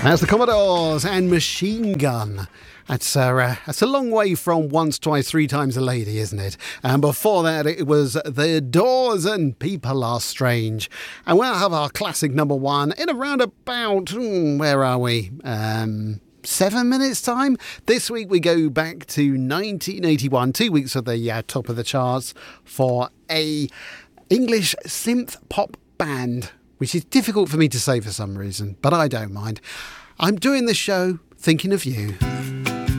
That's the Commodores and Machine Gun. That's a long way from Once, Twice, Three Times a Lady, isn't it? And before that, it was The Doors and People Are Strange. And we'll have our classic number one in around about, where are we? 7 minutes time. This week we go back to 1981, 2 weeks at the top of the charts for a English synth pop band, which is difficult for me to say for some reason, but I don't mind. I'm doing this show thinking of you.